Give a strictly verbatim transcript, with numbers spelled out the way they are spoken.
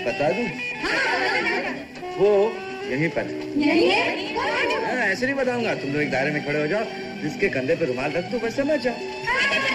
बता दूं? वो यहीं पर यहीं है? ऐसे नहीं बताऊंगा, तुम लोग एक दायरे में खड़े हो जाओ, जिसके कंधे पे रुमाल रख दो बस समझ जाओ।